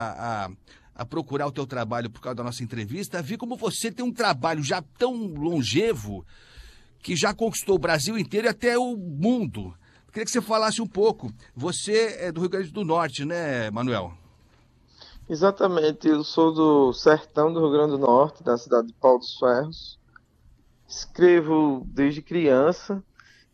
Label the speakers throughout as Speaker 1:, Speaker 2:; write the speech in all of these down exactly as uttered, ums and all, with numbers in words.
Speaker 1: a, a, a procurar o teu trabalho por causa da nossa entrevista, vi como você tem um trabalho já tão longevo que já conquistou o Brasil inteiro e até o mundo. Queria que você falasse um pouco. Você é do Rio Grande do Norte, né, Manuel?
Speaker 2: Exatamente, eu sou do sertão do Rio Grande do Norte, da cidade de Pau dos Ferros. Escrevo desde criança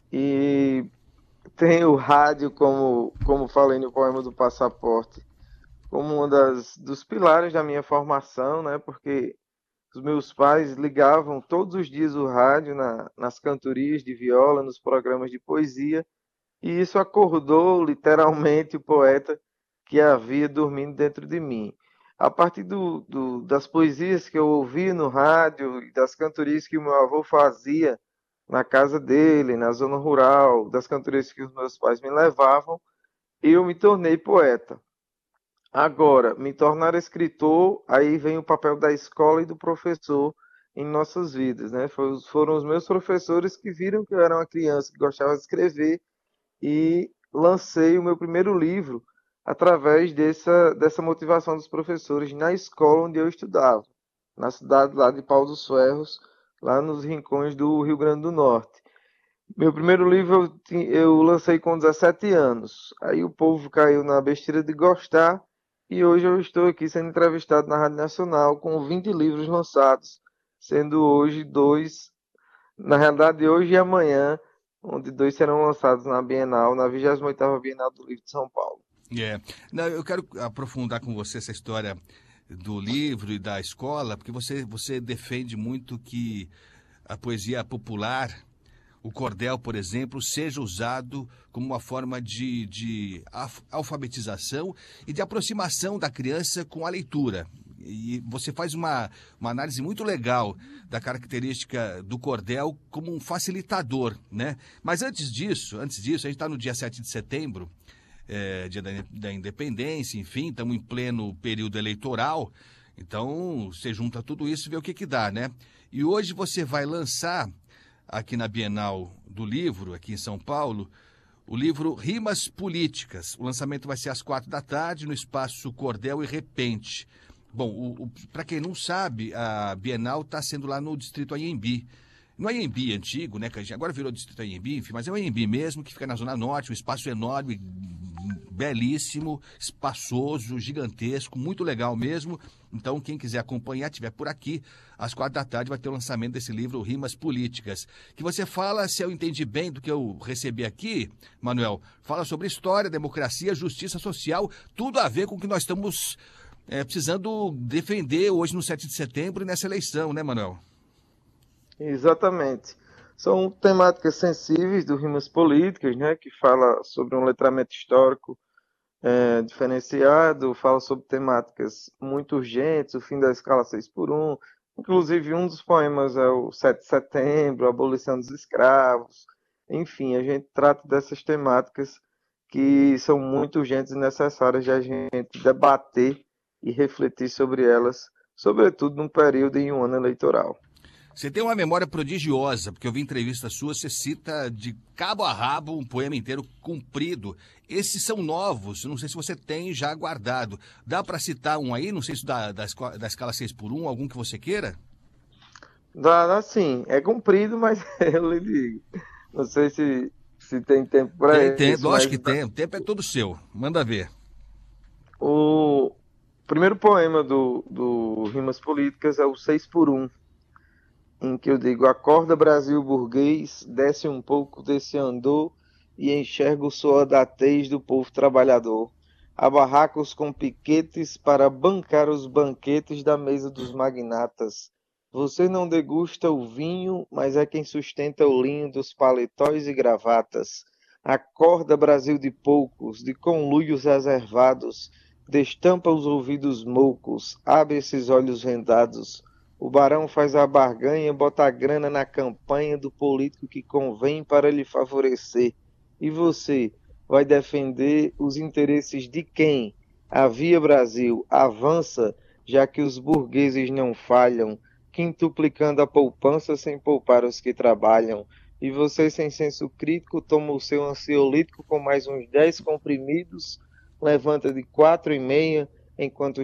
Speaker 2: e tenho o rádio, como, como falei no poema do Passaporte, como um das, dos pilares da minha formação, né? Porque os meus pais ligavam todos os dias o rádio na, nas cantorias de viola, nos programas de poesia, e isso acordou literalmente o poeta que havia dormindo dentro de mim. A partir do, do, das poesias que eu ouvi no rádio e das cantorias que o meu avô fazia na casa dele, na zona rural, das cantorias que os meus pais me levavam, eu me tornei poeta. Agora, me tornar escritor, aí vem o papel da escola e do professor em nossas vidas, né? Foram os meus professores que viram que eu era uma criança que gostava de escrever e lancei o meu primeiro livro através dessa, dessa motivação dos professores na escola onde eu estudava, na cidade lá de Pau dos Ferros, lá nos rincões do Rio Grande do Norte. Meu primeiro livro eu, ti- eu lancei com dezessete anos. Aí o povo caiu na besteira de gostar e hoje eu estou aqui sendo entrevistado na Rádio Nacional com vinte livros lançados, sendo hoje dois, na realidade hoje e amanhã, onde dois serão lançados na Bienal, na vigésima oitava Bienal do Livro de São Paulo.
Speaker 1: É. Não, eu quero aprofundar com você essa história do livro e da escola, porque você, você defende muito que a poesia popular, o cordel, por exemplo, seja usado como uma forma de, de af- alfabetização e de aproximação da criança com a leitura. E você faz uma, uma análise muito legal da característica do cordel como um facilitador, né? Mas antes disso, antes disso, a gente está no dia sete de setembro, é, dia da, da independência, enfim, estamos em pleno período eleitoral, então você junta tudo isso e vê o que que dá, né? E hoje você vai lançar aqui na Bienal do Livro, aqui em São Paulo, o livro Rimas Políticas. O lançamento vai ser às quatro da tarde no Espaço Cordel e Repente. Bom, para quem não sabe, a Bienal está sendo lá no Distrito Anhembi. No Anhembi antigo, né, que a gente agora virou Distrito Anhembi, enfim, mas é o Anhembi mesmo, que fica na Zona Norte, um espaço enorme, belíssimo, espaçoso, gigantesco, muito legal mesmo. Então, quem quiser acompanhar, estiver por aqui, às quatro da tarde vai ter o lançamento desse livro, Rimas Políticas. Que você fala, se eu entendi bem do que eu recebi aqui, Manuel, fala sobre história, democracia, justiça social, tudo a ver com o que nós estamos é, precisando defender hoje no sete de setembro e nessa eleição, né, Manuel?
Speaker 2: Exatamente. São temáticas sensíveis do Rimas Políticas, né, que fala sobre um letramento histórico é, diferenciado, fala sobre temáticas muito urgentes, o fim da escala seis por um. Inclusive, um dos poemas é o sete de setembro, a abolição dos escravos. Enfim, a gente trata dessas temáticas que são muito urgentes e necessárias de a gente debater e refletir sobre elas, sobretudo num período em um ano eleitoral.
Speaker 1: Você tem uma memória prodigiosa, porque eu vi entrevista sua, você cita de cabo a rabo um poema inteiro comprido. Esses são novos, não sei se você tem já guardado. Dá para citar um aí, não sei se da, da, esco- da escala seis por um, algum que você queira?
Speaker 2: Dá, dá sim, é comprido, mas eu lhe digo. Não sei se, se tem tempo para
Speaker 1: Tem, tem,
Speaker 2: isso,
Speaker 1: lógico
Speaker 2: mas
Speaker 1: que tem, o tempo é todo seu. Manda ver.
Speaker 2: o primeiro poema do, do Rimas Políticas é o seis por um, em que eu digo: acorda Brasil burguês, desce um pouco desse andor e enxerga o suor da tez do povo trabalhador. Há barracos com piquetes para bancar os banquetes da mesa dos magnatas. Você não degusta o vinho, mas é quem sustenta o linho dos paletós e gravatas. Acorda Brasil de poucos, de conluios reservados, destampa os ouvidos moucos, abre esses olhos vendados. O barão faz a barganha, bota a grana na campanha do político que convém para lhe favorecer. E você vai defender os interesses de quem? Avia Brasil, avança, já que os burgueses não falham, quintuplicando a poupança sem poupar os que trabalham. E você, sem senso crítico, toma o seu ansiolítico com mais uns dez comprimidos, levanta de quatro e meia, enquanto